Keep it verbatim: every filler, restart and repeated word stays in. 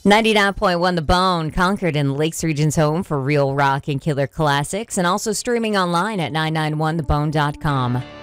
ninety-nine point one The Bone, Concord and Lakes Region's home for real rock and killer classics, and also streaming online at nine nine one the bone dot com.